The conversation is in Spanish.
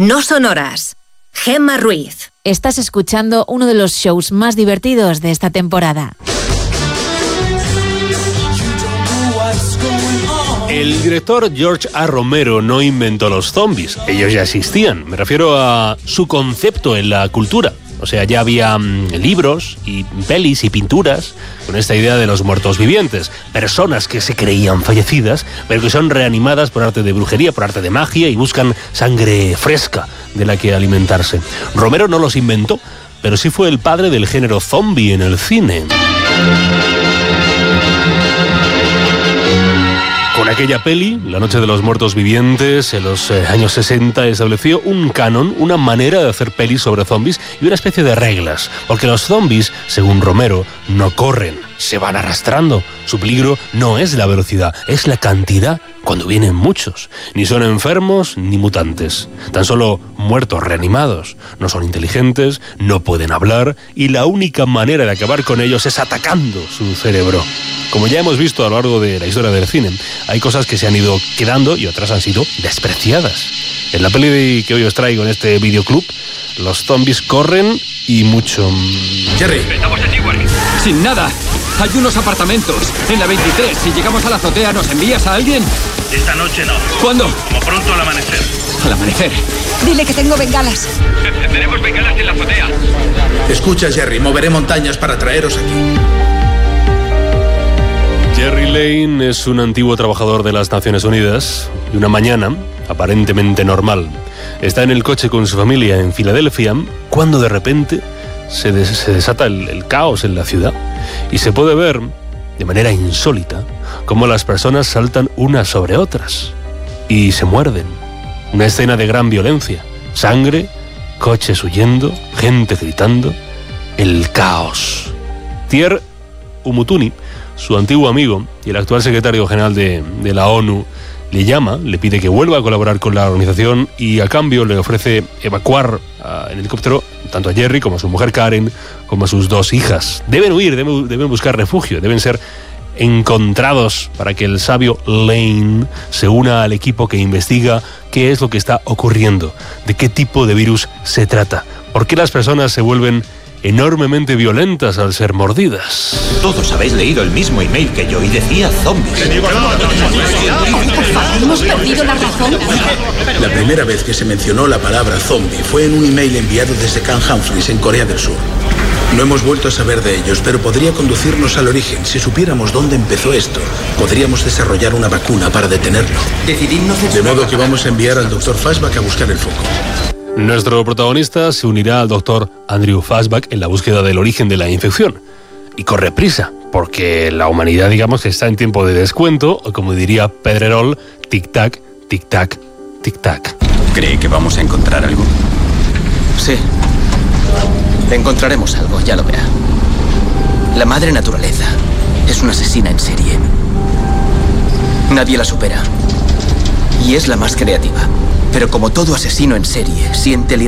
No son horas. Gemma Ruiz. Estás escuchando uno de los shows más divertidos de esta temporada. El director George A. Romero no inventó los zombies, ellos ya existían. Me refiero a su concepto en la cultura. O sea, ya había libros y pelis y pinturas con esta idea de los muertos vivientes. Personas que se creían fallecidas, pero que son reanimadas por arte de brujería, por arte de magia y buscan sangre fresca de la que alimentarse. Romero no los inventó, pero sí fue el padre del género zombie en el cine. Con aquella peli, La noche de los muertos vivientes, en los años 60, estableció un canon, una manera de hacer pelis sobre zombies y una especie de reglas. Porque los zombies, según Romero, no corren, se van arrastrando. Su peligro no es la velocidad, es la cantidad cuando vienen muchos. Ni son enfermos ni mutantes, tan solo muertos reanimados. No son inteligentes, no pueden hablar y la única manera de acabar con ellos es atacando su cerebro. Como ya hemos visto a lo largo de la historia del cine, hay cosas que se han ido quedando y otras han sido despreciadas. En la peli que hoy os traigo en este videoclub, los zombies corren y mucho. Jerry. Estamos en Newark. Sin nada. Hay unos apartamentos en la 23. Si llegamos a la azotea, ¿nos envías a alguien? Esta noche no. ¿Cuándo? Como pronto al amanecer. Al amanecer. Dile que tengo bengalas. Tenemos bengalas en la azotea. Escucha, Jerry, moveré montañas para traeros aquí. Jerry Lane es un antiguo trabajador de las Naciones Unidas y una mañana, aparentemente normal, está en el coche con su familia en Filadelfia cuando de repente se desata el caos en la ciudad y se puede ver, de manera insólita, cómo las personas saltan unas sobre otras y se muerden. Una escena de gran violencia, sangre, coches huyendo, gente gritando, el caos. Thierry Umutuni, su antiguo amigo y el actual secretario general de la ONU, le llama, le pide que vuelva a colaborar con la organización y a cambio le ofrece evacuar en helicóptero tanto a Jerry como a su mujer Karen, como a sus dos hijas. Deben huir, deben buscar refugio, deben ser encontrados para que el sabio Lane se una al equipo que investiga qué es lo que está ocurriendo, de qué tipo de virus se trata, por qué las personas se vuelven enormemente violentas al ser mordidas. Todos habéis leído el mismo email que yo y decía zombies. ¿Hemos perdido la razón? La primera vez que se mencionó la palabra zombie fue en un email enviado desde Camp Humphreys en Corea del Sur. No hemos vuelto a saber de ellos, pero podría conducirnos al origen. Si supiéramos dónde empezó esto, podríamos desarrollar una vacuna para detenerlo. De modo que vamos a enviar al Dr. Fashback a buscar el foco. Nuestro protagonista se unirá al doctor Andrew Fashback en la búsqueda del origen de la infección. Y corre prisa, porque la humanidad, digamos, que está en tiempo de descuento, o como diría Pedrerol, tic-tac, tic-tac, tic-tac. ¿Cree que vamos a encontrar algo? Sí. Encontraremos algo, ya lo verá. La madre naturaleza es una asesina en serie. Nadie la supera. Y es la más creativa. Pero como todo asesino en serie, siente el